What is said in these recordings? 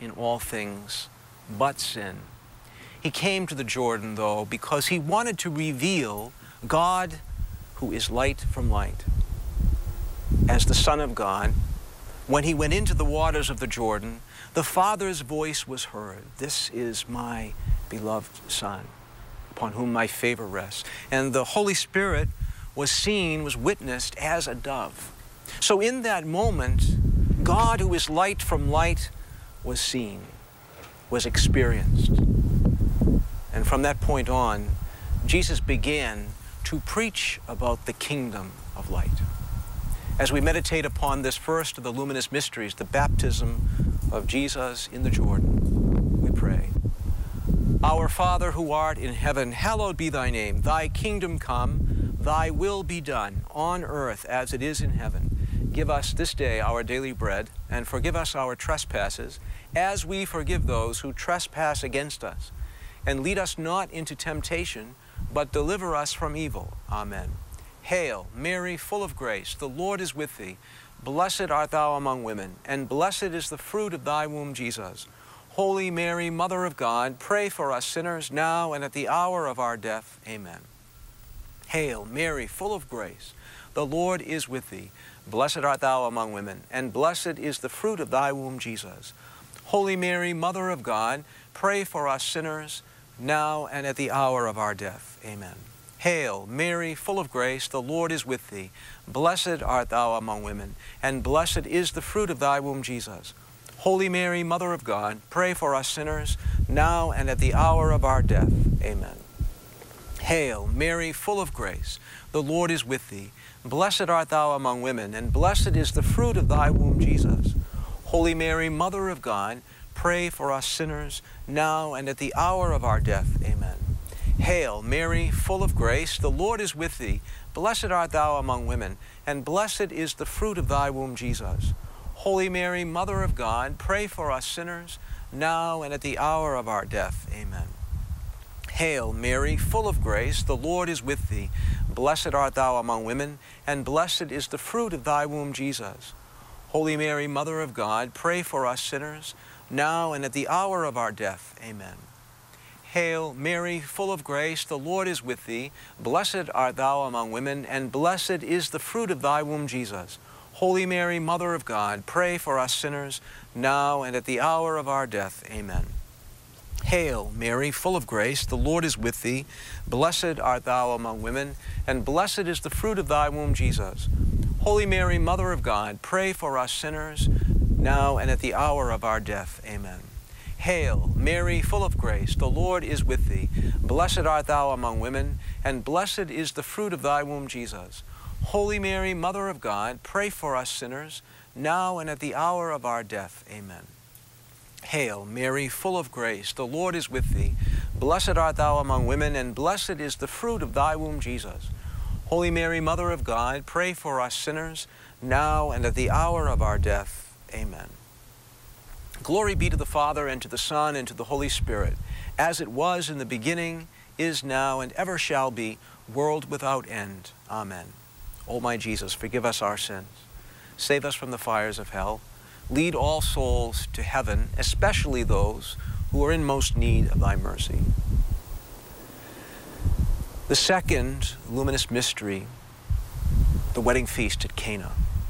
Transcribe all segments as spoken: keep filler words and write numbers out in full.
in all things but sin. He came to the Jordan, though, because he wanted to reveal God, who is light from light. As the Son of God, when he went into the waters of the Jordan, the Father's voice was heard. This is my beloved Son, upon whom my favor rests. And the Holy Spirit was seen, was witnessed as a dove. So in that moment, God, who is light from light, was seen, was experienced. And from that point on, Jesus began to preach about the kingdom of light. As we meditate upon this first of the luminous mysteries, the baptism of Jesus in the Jordan, we pray. Our Father who art in heaven, hallowed be thy name. Thy kingdom come, thy will be done, on earth as it is in heaven. Give us this day our daily bread, and forgive us our trespasses, as we forgive those who trespass against us. And lead us not into temptation, but deliver us from evil. Amen. Hail, Mary, full of grace, the Lord is with thee. Blessed art thou among women, and blessed is the fruit of thy womb, Jesus. Holy Mary, Mother of God, pray for us sinners, now and at the hour of our death. Amen. Hail, Mary, full of grace, the Lord is with thee. Blessed art thou among women, and blessed is the fruit of thy womb, Jesus. Holy Mary, Mother of God, pray for us sinners, now and at the hour of our death. Amen. Hail, Mary, full of grace, the Lord is with thee. Blessed art thou among women, and blessed is the fruit of thy womb, Jesus. Holy Mary, Mother of God, pray for us sinners, now and at the hour of our death. Amen. Hail, Mary, full of grace, the Lord is with thee. Blessed art thou among women, and blessed is the fruit of thy womb, Jesus. Holy Mary, Mother of God, pray for us sinners, now and at the hour of our death. Amen. Hail, Mary, full of grace, the Lord is with thee. Blessed art thou among women, and blessed is the fruit of thy womb, Jesus. Holy Mary, Mother of God, pray for us sinners, now and at the hour of our death. Amen. Hail, Mary, full of grace, the Lord is with thee. Blessed art thou among women, and blessed is the fruit of thy womb, Jesus. Holy Mary, Mother of God, pray for us sinners, now and at the hour of our death. Amen. Hail, Mary, full of grace, the Lord is with thee. Blessed art thou among women, and blessed is the fruit of thy womb, Jesus. Holy Mary, Mother of God, pray for us sinners, now and at the hour of our death. Amen. Hail, Mary, full of grace, the Lord is with thee. Blessed art thou among women, and blessed is the fruit of thy womb, Jesus. Holy Mary, Mother of God, pray for us sinners, now and at the hour of our death. Amen. Hail, Mary, full of grace, the Lord is with thee. Blessed art thou among women, and blessed is the fruit of thy womb, Jesus. Holy Mary, Mother of God, pray for us sinners, now and at the hour of our death. Amen. Hail, Mary, full of grace, the Lord is with thee. Blessed art thou among women, and blessed is the fruit of thy womb, Jesus. Holy Mary, Mother of God, pray for us sinners, now and at the hour of our death. Amen. Glory be to the Father, and to the Son, and to the Holy Spirit, as it was in the beginning, is now, and ever shall be, world without end. Amen. O my Jesus, forgive us our sins. Save us from the fires of hell. Lead all souls to heaven, especially those who are in most need of thy mercy. The second luminous mystery, the wedding feast at Cana.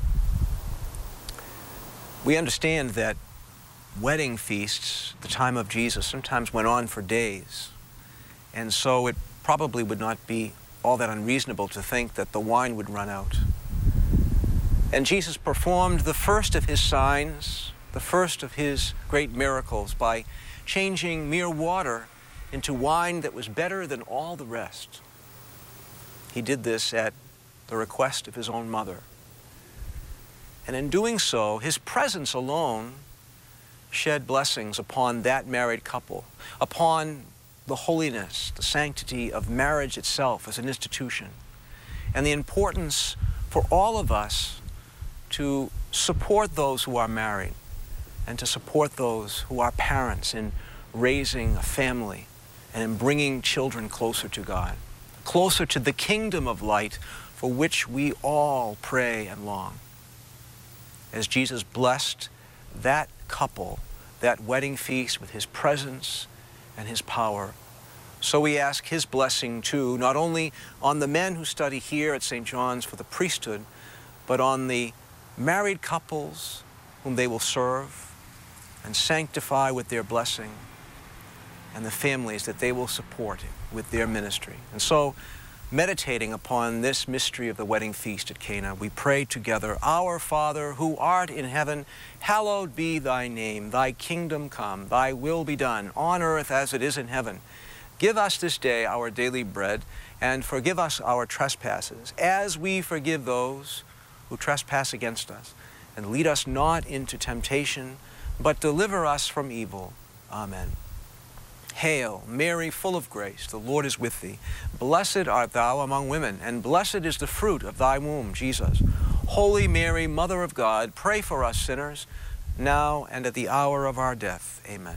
We understand that wedding feasts, the time of Jesus, sometimes went on for days. And so it probably would not be all that unreasonable to think that the wine would run out. And Jesus performed the first of his signs, the first of his great miracles, by changing mere water into wine that was better than all the rest. He did this at the request of his own mother. And in doing so, his presence alone shed blessings upon that married couple, upon the holiness, the sanctity of marriage itself as an institution, and the importance for all of us to support those who are married and to support those who are parents in raising a family and in bringing children closer to God, closer to the kingdom of light for which we all pray and long. As Jesus blessed that couple, that wedding feast with his presence and his power. So we ask his blessing too, not only on the men who study here at Saint John's for the priesthood, but on the married couples whom they will serve and sanctify with their blessing, and the families that they will support with their ministry. And so, meditating upon this mystery of the wedding feast at Cana, we pray together, Our Father, who art in heaven, hallowed be thy name. Thy kingdom come, thy will be done, on earth as it is in heaven. Give us this day our daily bread, and forgive us our trespasses, as we forgive those who trespass against us. And lead us not into temptation, but deliver us from evil. Amen. Hail, Mary, full of grace, the Lord is with thee. Blessed art thou among women, and blessed is the fruit of thy womb, Jesus. Holy Mary, Mother of God, pray for us sinners, now and at the hour of our death. Amen.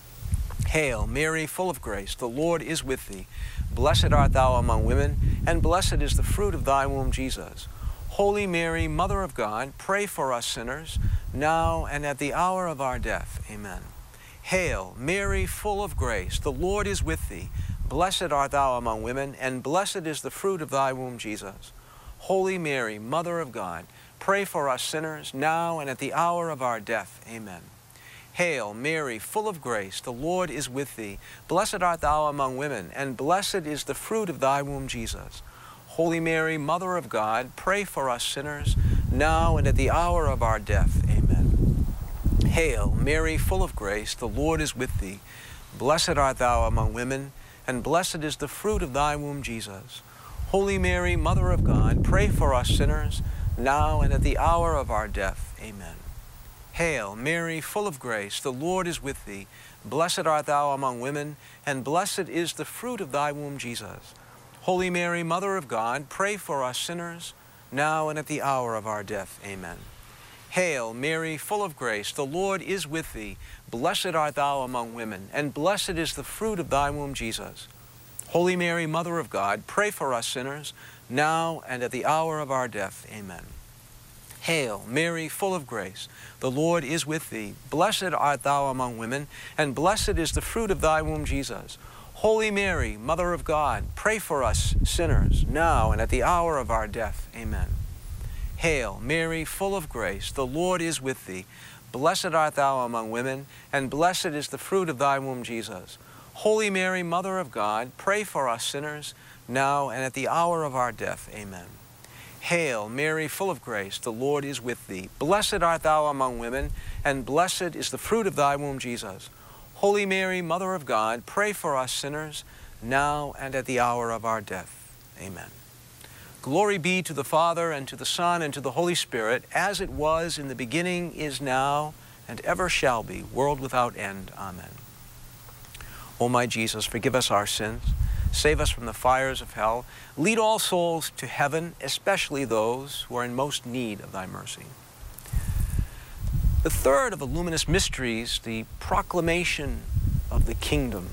Hail, Mary, full of grace, the Lord is with thee. Blessed art thou among women, and blessed is the fruit of thy womb, Jesus. Holy Mary, Mother of God, pray for us sinners, now and at the hour of our death. Amen. Hail, Mary, full of grace, the Lord is with thee. Blessed art thou among women, and blessed is the fruit of thy womb, Jesus. Holy Mary, Mother of God, pray for us sinners, now and at the hour of our death. Amen. Hail, Mary, full of grace, the Lord is with thee. Blessed art thou among women, and blessed is the fruit of thy womb, Jesus. Holy Mary, Mother of God, pray for us sinners, now and at the hour of our death. Amen. Hail, Mary, full of grace, the Lord is with thee. Blessed art thou among women, and blessed is the fruit of thy womb, Jesus. Holy Mary, Mother of God, pray for us sinners, now and at the hour of our death. Amen. Hail, Mary, full of grace, the Lord is with thee. Blessed art thou among women, and blessed is the fruit of thy womb, Jesus. Holy Mary, Mother of God, pray for us sinners, now and at the hour of our death. Amen. Hail, Mary, full of grace, the Lord is with thee. Blessed art thou among women, and blessed is the fruit of thy womb, Jesus. Holy Mary, Mother of God, pray for us sinners, now and at the hour of our death. Amen. Hail, Mary, full of grace, the Lord is with thee. Blessed art thou among women, and blessed is the fruit of thy womb, Jesus. Holy Mary, Mother of God, pray for us sinners, now and at the hour of our death. Amen. Hail, Mary, full of grace, the Lord is with thee. Blessed art thou among women, and blessed is the fruit of thy womb, Jesus. Holy Mary, Mother of God, pray for us sinners, now and at the hour of our death. Amen. Hail, Mary, full of grace, the Lord is with thee. Blessed art thou among women, and blessed is the fruit of thy womb, Jesus. Holy Mary, Mother of God, pray for us sinners, now and at the hour of our death. Amen. Glory be to the Father, and to the Son, and to the Holy Spirit, as it was in the beginning, is now, and ever shall be, world without end. Amen. O my Jesus, forgive us our sins. Save us from the fires of hell. Lead all souls to heaven, especially those who are in most need of thy mercy. The third of the luminous mysteries, the proclamation of the kingdom.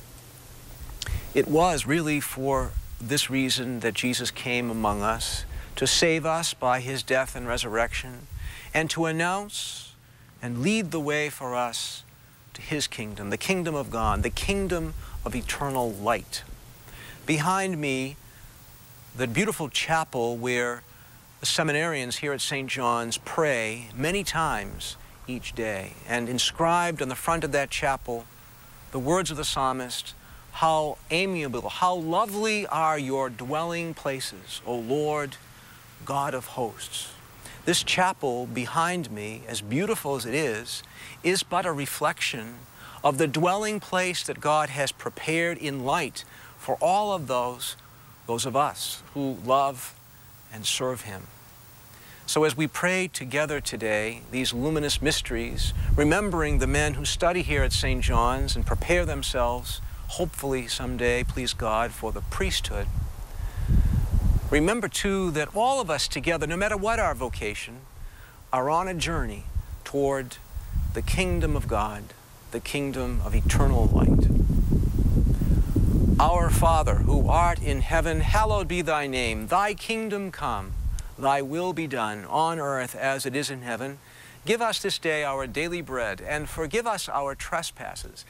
It was really for this reason that Jesus came among us, to save us by his death and resurrection, and to announce and lead the way for us to his kingdom, the kingdom of God, the kingdom of eternal light. Behind me, the beautiful chapel where the seminarians here at Saint John's pray many times each day, and inscribed on the front of that chapel, the words of the psalmist, how amiable, how lovely are your dwelling places, O Lord, God of hosts. This chapel behind me, as beautiful as it is, is but a reflection of the dwelling place that God has prepared in light for all of those, those of us who love and serve him. So as we pray together today, these luminous mysteries, remembering the men who study here at Saint John's and prepare themselves, hopefully someday, please God, for the priesthood, remember too that all of us together, no matter what our vocation, are on a journey toward the kingdom of God, the kingdom of eternal light. Our Father, who art in heaven, hallowed be thy name. Thy kingdom come, thy will be done on earth as it is in heaven. Give us this day our daily bread, and forgive us our trespasses,